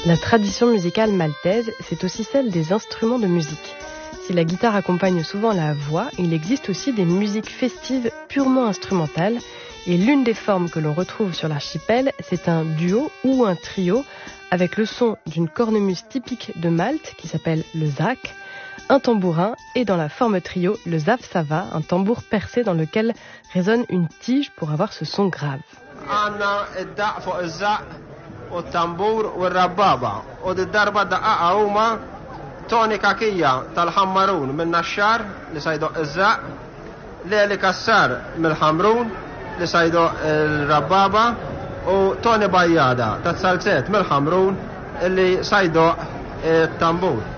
La tradition musicale maltaise, c'est aussi celle des instruments de musique. Si la guitare accompagne souvent la voix, il existe aussi des musiques festives purement instrumentales. Et l'une des formes que l'on retrouve sur l'archipel, c'est un duo ou un trio avec le son d'une cornemuse typique de Malte qui s'appelle le zak, un tambourin et dans la forme trio, le zaf-sava, un tambour percé dans lequel résonne une tige pour avoir ce son grave. والتنبور والربابة والضربة دقاقة هما توني كاكية تالحمرون من نشار لسيدو الزاق ليلي كسار من الحمرون لسيدو الربابة وتوني بيادة تتسلسات من الحمرون اللي سيدو التنبور